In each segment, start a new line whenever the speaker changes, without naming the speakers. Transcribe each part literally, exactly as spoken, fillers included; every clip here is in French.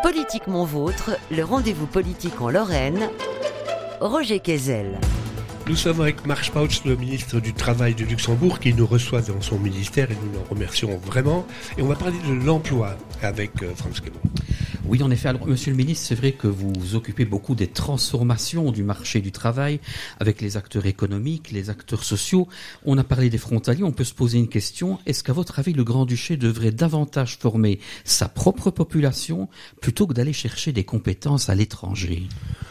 Politiquement vôtre, le rendez-vous politique en Lorraine, Roger Kezel.
Nous sommes avec Marc Spautz, le ministre du Travail du Luxembourg, qui nous reçoit dans son ministère et nous l'en remercions vraiment. Et on va parler de l'emploi avec euh, Franz Clément.
Oui, en effet. Alors, monsieur le ministre, c'est vrai que vous vous occupez beaucoup des transformations du marché du travail avec les acteurs économiques, les acteurs sociaux. On a parlé des frontaliers. On peut se poser une question. Est-ce qu'à votre avis, le Grand-Duché devrait davantage former sa propre population plutôt que d'aller chercher des compétences à l'étranger ?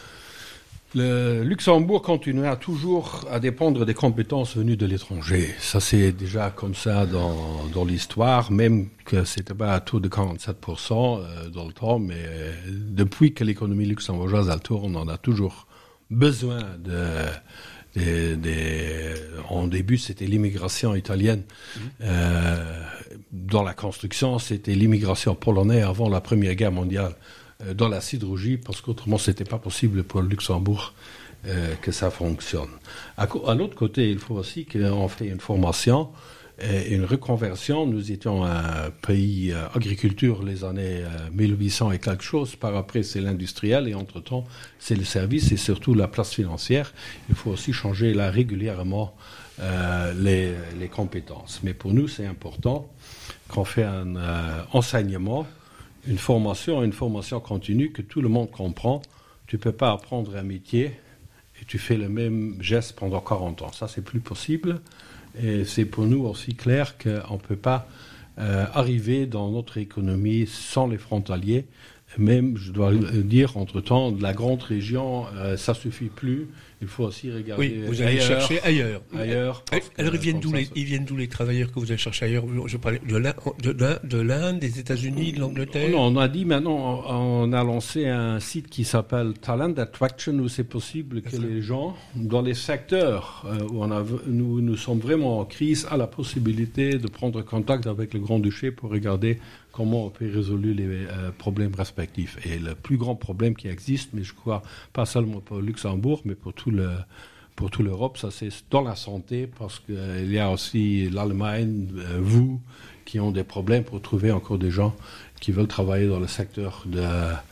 Le Luxembourg continuera toujours à dépendre des compétences venues de l'étranger. Ça, c'est déjà comme ça dans, dans l'histoire, même que c'était pas à taux de quarante-sept pour cent euh, dans le temps, mais euh, depuis que l'économie luxembourgeoise elle tourne, on a toujours besoin de, de, de en début, c'était l'immigration italienne. Mmh. Euh, dans la construction, c'était l'immigration polonaise avant la Première Guerre mondiale. Dans la sidérurgie, parce qu'autrement, c'était pas possible pour le Luxembourg euh, que ça fonctionne. À, à l'autre côté, il faut aussi qu'on fait une formation et une reconversion. Nous étions un pays euh, agriculture les années euh, mille huit cents et quelque chose. Par après, c'est l'industriel et entre-temps, c'est le service et surtout la place financière. Il faut aussi changer là régulièrement euh, les, les compétences. Mais pour nous, c'est important qu'on fait un euh, enseignement, une formation, une formation continue que tout le monde comprend. Tu ne peux pas apprendre un métier et tu fais le même geste pendant quarante ans. Ça, c'est plus possible. Et c'est pour nous aussi clair qu'on ne peut pas euh, arriver dans notre économie sans les frontaliers. Même, je dois le dire, entre-temps, de la grande région, euh, ça ne suffit plus. Il faut aussi regarder
oui, vous allez
ailleurs,
chercher ailleurs.
ailleurs
Alors, ils viennent, d'où les, ils viennent d'où les travailleurs que vous allez chercher ailleurs ? Je parlais de l'Inde, de, de l'Inde, des États-Unis, de l'Angleterre.
Non, on a dit maintenant, on a lancé un site qui s'appelle Talent Attraction, où c'est possible que les gens, dans les secteurs où on a, nous, nous sommes vraiment en crise, aient la possibilité de prendre contact avec le Grand-Duché pour regarder comment on peut résoudre les euh, problèmes respectifs. Et le plus grand problème qui existe, mais je crois pas seulement pour le Luxembourg, mais pour tout le, pour toute l'Europe, ça c'est dans la santé, parce qu'il euh, y a aussi l'Allemagne, euh, vous, qui ont des problèmes pour trouver encore des gens qui veulent travailler dans le secteur de,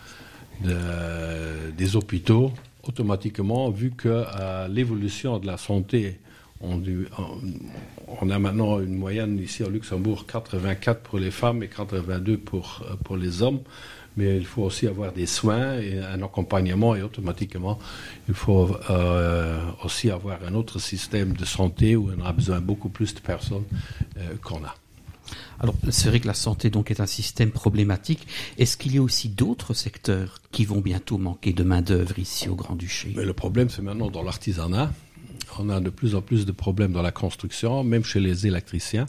de, des hôpitaux, automatiquement, vu que euh, l'évolution de la santé, On, on a maintenant une moyenne ici au Luxembourg, quatre-vingt-quatre pour les femmes et quatre-vingt-deux pour, pour les hommes. Mais il faut aussi avoir des soins et un accompagnement et automatiquement, il faut euh, aussi avoir un autre système de santé où on a besoin beaucoup plus de personnes euh, qu'on a.
Alors, c'est vrai que la santé donc est un système problématique. Est-ce qu'il y a aussi d'autres secteurs qui vont bientôt manquer de main-d'œuvre ici au Grand-Duché ?
Mais le problème, c'est maintenant dans l'artisanat. On a de plus en plus de problèmes dans la construction, même chez les électriciens.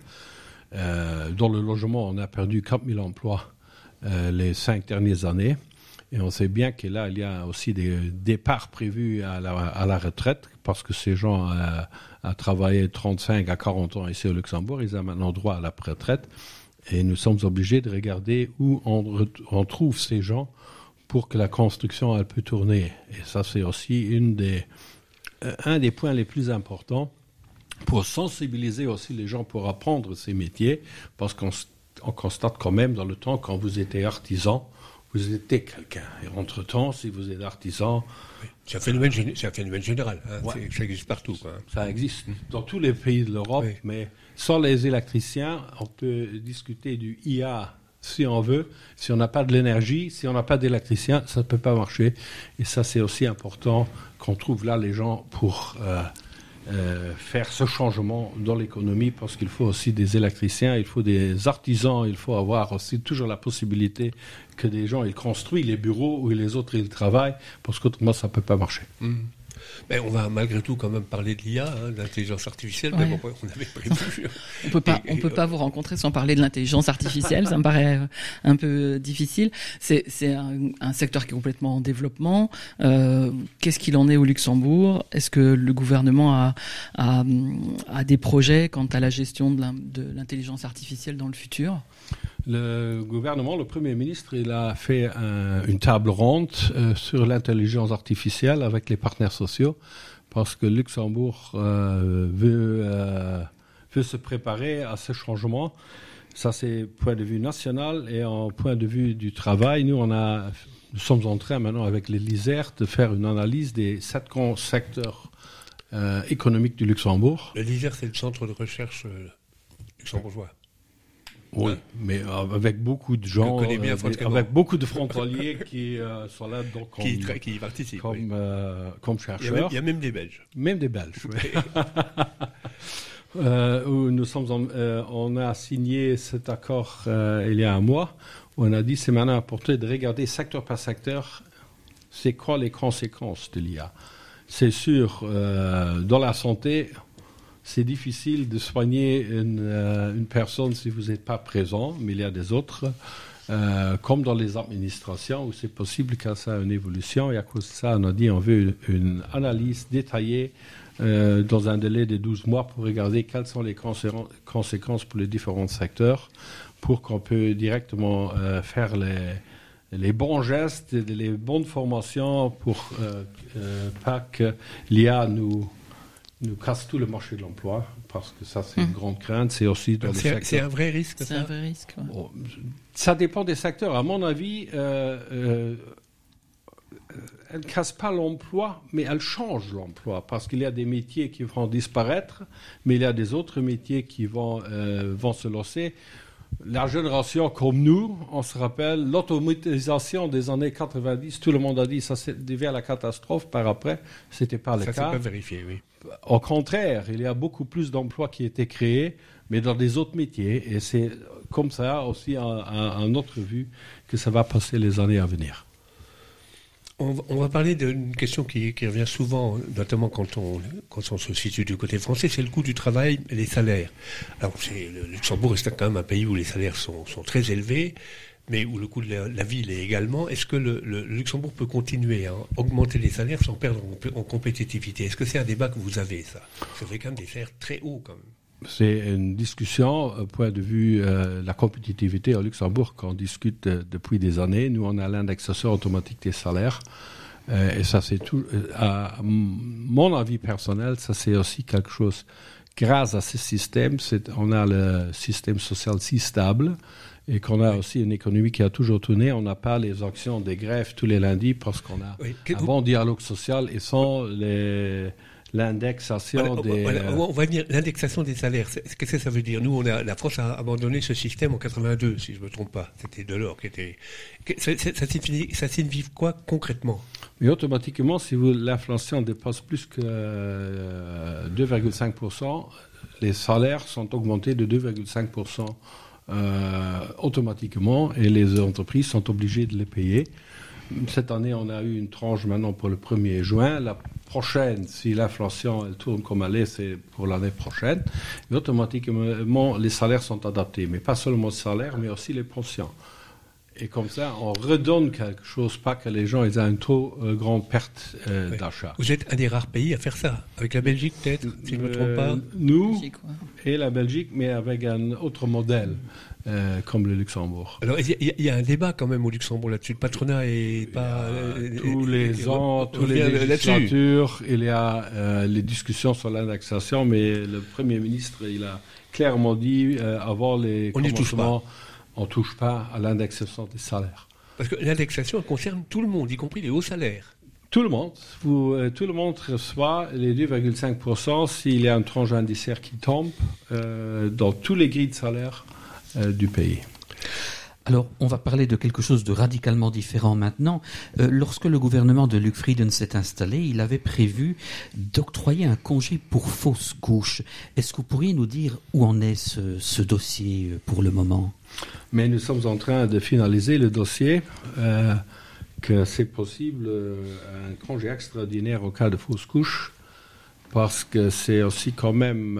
Euh, dans le logement, on a perdu quatre mille emplois euh, les cinq dernières années. Et on sait bien que là, il y a aussi des départs prévus à la, à la retraite, parce que ces gens euh, ont travaillé trente-cinq à quarante ans ici au Luxembourg, ils ont maintenant droit à la retraite. Et nous sommes obligés de regarder où on, on trouve ces gens pour que la construction elle peut tourner. Et ça, c'est aussi une des... un des points les plus importants pour sensibiliser aussi les gens pour apprendre ces métiers, parce qu'on on constate quand même dans le temps, quand vous étiez artisan, vous étiez quelqu'un. Et entre-temps, si vous êtes artisan...
Oui. C'est un phénomène, c'est un phénomène général. Hein. Ouais. Ça existe partout. Quoi.
Ça existe dans tous les pays de l'Europe, oui. Mais sans les électriciens, on peut discuter du I A si on veut. Si on n'a pas de l'énergie, si on n'a pas d'électricien, ça ne peut pas marcher. Et ça, c'est aussi important qu'on trouve là les gens pour euh, euh, faire ce changement dans l'économie, parce qu'il faut aussi des électriciens, il faut des artisans, il faut avoir aussi toujours la possibilité que des gens ils construisent les bureaux où les autres ils travaillent, parce qu'autrement ça ne peut pas marcher.
Mmh. Mais on va malgré tout quand même parler de l'I A, hein, de l'intelligence artificielle, ouais. Mais bon, on avait prévu.
on peut pas, et, on peut et, pas vous rencontrer sans parler de l'intelligence artificielle, ça me paraît un peu difficile. C'est, c'est un, un secteur qui est complètement en développement. Euh, qu'est-ce qu'il en est au Luxembourg ? Est-ce que le gouvernement a, a, a des projets quant à la gestion de, la, de l'intelligence artificielle dans le futur ?
Le gouvernement, le Premier ministre, il a fait un, une table ronde euh, sur l'intelligence artificielle avec les partenaires sociaux, parce que Luxembourg euh, veut, euh, veut se préparer à ce changement. Ça, c'est point de vue national. Et en point de vue du travail, nous, on a, nous sommes en train maintenant avec les L I S E R de faire une analyse des sept grands secteurs euh, économiques du Luxembourg.
Le L I S E R, c'est le centre de recherche euh, luxembourgeois.
Oui, ouais. mais avec beaucoup de gens,
bien,
euh, avec beaucoup de frontaliers qui euh, sont là donc comme,
qui, tra- qui participent,
comme,
oui.
euh, comme chercheurs.
Il y, même, il y a même des Belges.
Même des Belges, oui. euh, où nous sommes en, euh, on a signé cet accord euh, il y a un mois, où on a dit c'est maintenant important de regarder secteur par secteur, c'est quoi les conséquences de l'I A. C'est sûr, euh, dans la santé, c'est difficile de soigner une, euh, une personne si vous n'êtes pas présent, mais il y a des autres, euh, comme dans les administrations, où c'est possible qu'il y ait une évolution. Et à cause de ça, on a dit on veut une, une analyse détaillée euh, dans un délai de douze mois pour regarder quelles sont les conséquences pour les différents secteurs, pour qu'on puisse directement euh, faire les, les bons gestes, les bonnes formations pour euh, euh, pas que l'I A nous... nous casse tout le marché de l'emploi, parce que ça, c'est mmh. une grande crainte. C'est aussi dans
Alors,
les
c'est,
secteurs...
c'est un vrai risque,
c'est
ça
un vrai risque, ouais.
Bon, ça dépend des secteurs. À mon avis, euh, euh, elle ne casse pas l'emploi, mais elle change l'emploi, parce qu'il y a des métiers qui vont disparaître, mais il y a des autres métiers qui vont, euh, vont se lancer. La génération comme nous, on se rappelle, l'automatisation des années quatre-vingt-dix, tout le monde a dit que ça devient la catastrophe. Par après, ce n'était pas le
ça,
cas.
Ça, c'est pas vérifié, oui.
Au contraire, il y a beaucoup plus d'emplois qui étaient créés, mais dans des autres métiers. Et c'est comme ça aussi, à notre vue, que ça va passer les années à venir.
On va, on va parler d'une question qui, qui revient souvent, notamment quand on, quand on se situe du côté français, c'est le coût du travail et les salaires. Alors, c'est, le Luxembourg est quand même un pays où les salaires sont, sont très élevés, mais où le coût de la, la vie l'est également. Est-ce que le, le Luxembourg peut continuer à augmenter les salaires sans perdre en, en compétitivité ? Est-ce que c'est un débat que vous avez, ça ? Ça fait quand même des salaires très hauts, quand même.
C'est une discussion, au point de vue de euh, la compétitivité au Luxembourg, qu'on discute euh, depuis des années. Nous, on a l'indexation automatique des salaires. Euh, et ça, c'est tout. Euh, à mon avis personnel, ça, c'est aussi quelque chose. Grâce à ce système, c'est, on a le système social si stable et qu'on a oui. aussi une économie qui a toujours tourné. On n'a pas les actions des grèves tous les lundis parce qu'on a oui. un vous... bon dialogue social et sans les... l'indexation
voilà,
des...
Voilà, on va venir, l'indexation des salaires, qu'est-ce que ça veut dire ? Nous, on a, la France a abandonné ce système en quatre-vingt-deux, si je ne me trompe pas. C'était Delors qui était... Ça, ça, ça, signifie, ça signifie quoi concrètement ?
Mais automatiquement, si vous, l'inflation dépasse plus que euh, deux virgule cinq pour cent, les salaires sont augmentés de deux virgule cinq pour cent euh, automatiquement et les entreprises sont obligées de les payer. Cette année, on a eu une tranche maintenant pour le premier juin. La prochaine, si l'inflation elle tourne comme elle est, c'est pour l'année prochaine. Et automatiquement, les salaires sont adaptés. Mais pas seulement les salaires, mais aussi les pensions. Et comme ça, on redonne quelque chose, pas que les gens aient une trop euh, grande perte euh, oui. d'achat.
Vous êtes un des rares pays à faire ça. Avec la Belgique, peut-être, si je ne me trompe pas.
Nous
Belgique, ouais.
et la Belgique, mais avec un autre modèle. Euh, comme le Luxembourg.
Alors, il y, y, y a un débat quand même au Luxembourg là-dessus. Le patronat est pas...
Euh, tous les ans, toutes les législatures, il y a euh, les discussions sur l'indexation, mais le Premier ministre, il a clairement dit, euh, avant les
on
commencements, on ne touche pas à l'indexation des salaires.
Parce que l'indexation, elle concerne tout le monde, y compris les hauts salaires.
Tout le monde. Vous, euh, tout le monde reçoit les deux virgule cinq pour cent s'il y a une tranche indiciaire qui tombe euh, dans tous les grilles de salaire Euh, du pays.
Alors, on va parler de quelque chose de radicalement différent maintenant. Euh, lorsque le gouvernement de Luc Frieden s'est installé, il avait prévu d'octroyer un congé pour fausse couche. Est-ce que vous pourriez nous dire où en est ce, ce dossier pour le moment ?
Mais nous sommes en train de finaliser le dossier, euh, que c'est possible euh, un congé extraordinaire au cas de fausse couche. Parce que c'est aussi quand même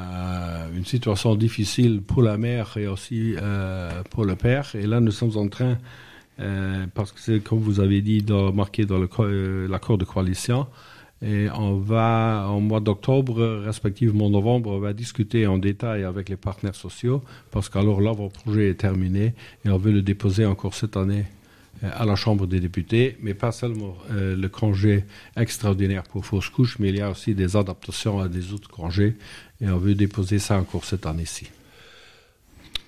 euh, une situation difficile pour la mère et aussi euh, pour le père. Et là, nous sommes en train, euh, parce que c'est comme vous avez dit, dans, marqué dans le, euh, l'accord de coalition, et on va, en mois d'octobre, respectivement novembre, on va discuter en détail avec les partenaires sociaux, parce qu'alors là, votre projet est terminé et on veut le déposer encore cette année à la Chambre des députés, mais pas seulement euh, le congé extraordinaire pour fausse couche, mais il y a aussi des adaptations à des autres congés, et on veut déposer ça encore cette année-ci.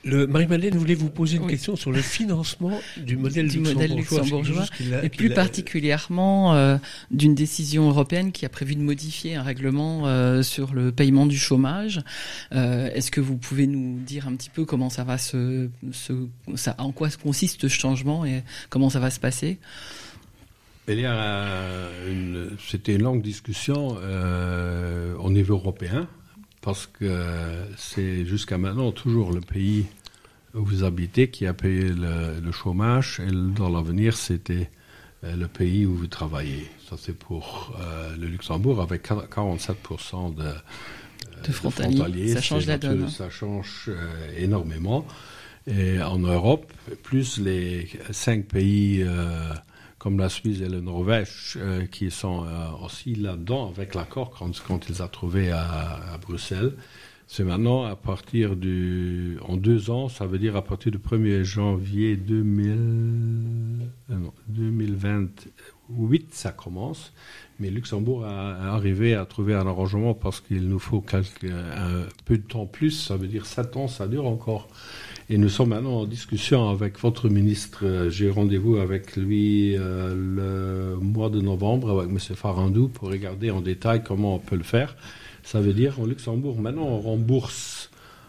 Le, Marie-Madeleine voulait vous poser une
Oui.
question sur le financement du modèle
du
luxembourgeois,
modèle luxembourgeois,
a,
et plus
a...
particulièrement euh, d'une décision européenne qui a prévu de modifier un règlement euh, sur le paiement du chômage. Euh, est-ce que vous pouvez nous dire un petit peu comment ça va se, se ça, en quoi consiste ce changement et comment ça va se passer?
Il y a une, c'était une longue discussion euh, au niveau européen, parce que c'est jusqu'à maintenant toujours le pays où vous habitez qui a payé le, le chômage, et dans l'avenir c'était le pays où vous travaillez. Ça c'est pour euh, le Luxembourg avec quarante-sept pour cent de, euh,
de frontaliers.
de frontaliers.
Ça change la donne.
Ça change euh, énormément. Et en Europe, plus les cinq pays euh, comme la Suisse et la Norvège, euh, qui sont euh, aussi là-dedans, avec l'accord quand, quand ils ont trouvé à, à Bruxelles. C'est maintenant à partir du... En deux ans, ça veut dire à partir du premier janvier deux mille, euh, non, deux mille vingt-huit, ça commence. Mais Luxembourg a arrivé à trouver un arrangement parce qu'il nous faut quelques, un peu de temps plus, ça veut dire sept ans, ça dure encore. Et nous sommes maintenant en discussion avec votre ministre. J'ai rendez-vous avec lui euh, le mois de novembre avec M. Farandou pour regarder en détail comment on peut le faire. Ça veut dire en Luxembourg, maintenant on rembourse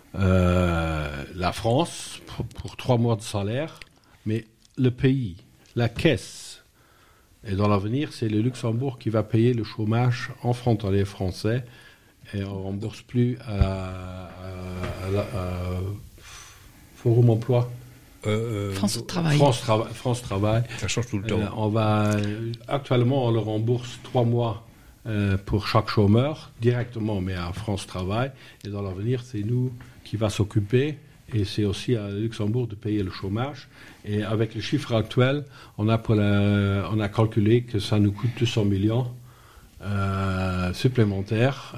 euh, la France pour, pour trois mois de salaire, mais le pays, la caisse, et dans l'avenir, c'est le Luxembourg qui va payer le chômage en frontalier français, et on ne rembourse plus à, à, à, à Forum Emploi.
Euh, France Travail.
France, Trava- France Travail.
Ça change tout le temps.
Euh, on va, actuellement, on le rembourse trois mois euh, pour chaque chômeur, directement, mais à France Travail. Et dans l'avenir, c'est nous qui va s'occuper. Et c'est aussi à Luxembourg de payer le chômage. Et avec les chiffres actuels, on a, pour la, on a calculé que ça nous coûte deux cents millions euh, supplémentaires.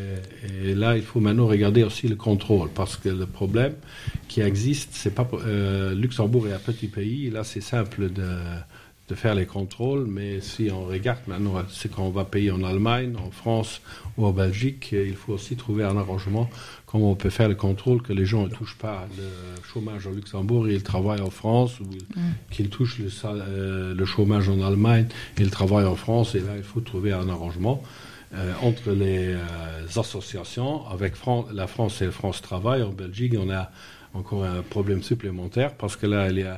Et, et là, il faut maintenant regarder aussi le contrôle. Parce que le problème qui existe, c'est pas... Euh, Luxembourg est un petit pays. Là, c'est simple de, de faire les contrôles. Mais si on regarde maintenant ce qu'on va payer en Allemagne, en France ou en Belgique, il faut aussi trouver un arrangement. Comment on peut faire le contrôle que les gens ne touchent pas le chômage au Luxembourg et ils travaillent en France, ou mmh. qu'ils touchent le, euh, le chômage en Allemagne et ils travaillent en France. Et là, il faut trouver un arrangement euh, entre les euh, associations. Avec Fran- la France et la France Travail, en Belgique, on a encore un problème supplémentaire parce que là, il y a,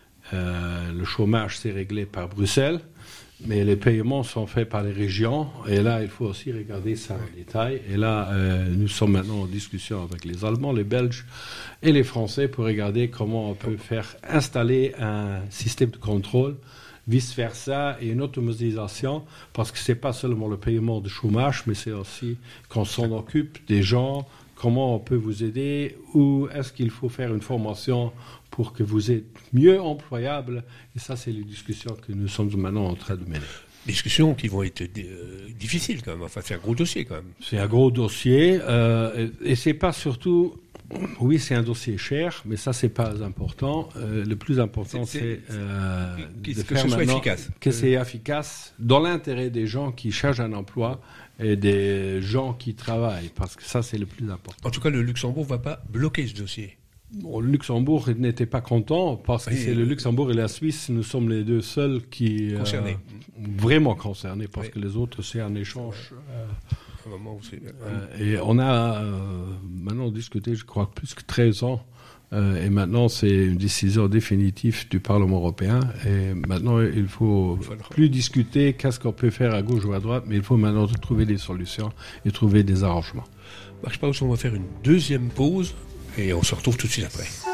euh, le chômage, c'est réglé par Bruxelles. Mais les paiements sont faits par les régions. Et là, il faut aussi regarder ça en détail. Et là, euh, nous sommes maintenant en discussion avec les Allemands, les Belges et les Français pour regarder comment on peut faire installer un système de contrôle, vice-versa, et une automatisation, parce que ce n'est pas seulement le paiement de chômage, mais c'est aussi qu'on s'en occupe des gens, comment on peut vous aider, ou est-ce qu'il faut faire une formation pour que vous êtes mieux employable. Et ça, c'est les discussions que nous sommes maintenant en train de mener.
Discussions qui vont être euh, difficiles quand même. Enfin, c'est un gros dossier quand même.
C'est un gros dossier. Euh, et, et c'est pas surtout... Oui, c'est un dossier cher, mais ça, c'est pas important. Euh, le plus important, c'est, c'est, c'est euh,
que,
de
que
faire
ce soit efficace.
Que c'est efficace dans l'intérêt des gens qui cherchent un emploi et des gens qui travaillent, parce que ça, c'est le plus important.
En tout cas, le Luxembourg ne va pas bloquer ce dossier.
Bon, le Luxembourg n'était pas content parce que oui, c'est le Luxembourg et la Suisse, nous sommes les deux seuls qui
concernés,
euh, vraiment concernés, parce oui. que les autres c'est un échange.
Euh, un moment où c'est...
Euh, et on a euh, maintenant discuté, je crois, plus que treize ans, euh, et maintenant c'est une décision définitive du Parlement européen. Et maintenant il faut plus discuter qu'est-ce qu'on peut faire à gauche ou à droite, mais il faut maintenant trouver des solutions et trouver des arrangements.
Bah, je pense qu'on va faire une deuxième pause. Et on se retrouve tout de suite après.